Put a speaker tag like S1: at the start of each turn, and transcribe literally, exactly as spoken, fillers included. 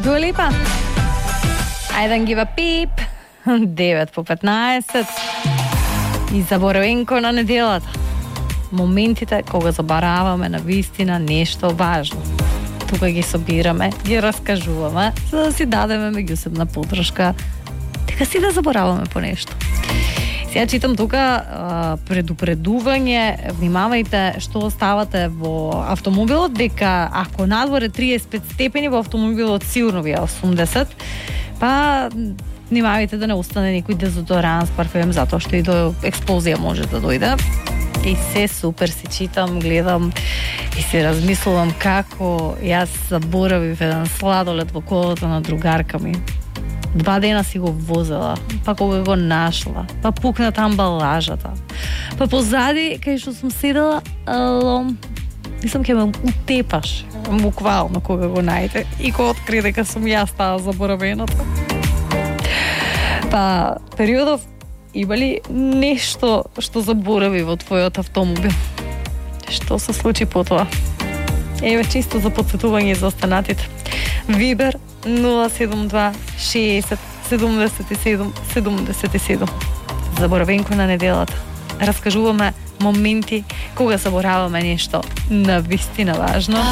S1: Дуа Липа. I don't give a peep. девет по петнаесет. И заборавенко на неделата. Моментите кога забораваме на вистина нешто важно. Тука ги собираме, ги раскажуваме, за да си дадеме меѓусебна подршка, дека си да забораваме по нешто. Сега читам тука предупредување, внимавајте што оставате во автомобилот, дека ако надвор е триесет и пет степени, во автомобилот сигурно ви е осумдесет, па внимавајте да не остане некој дезодоранс, парфем, затоа што и до експлозија може да дојде. И се супер си читам, гледам и се размислувам како јас заборавив еден сладолед во колата на другарка ми. Два дена си го возела, па кога го нашла, па пукна там амбалажата. Па позади, кај што сум седела, лом, мислам ке ме утепаш, буквално кога го најде. И кога откри дека сум јас таа заборавената. Па, периодов има ли нешто што заборави во твојот автомобил? Што се случи потоа? Еве чисто за подсетување за останатите. Вибер нула седум два шеесет седумдесет и седум седумдесет и седум. Заборавенко на неделата. Раскажуваме моменти кога забораваме нешто на вистина важно.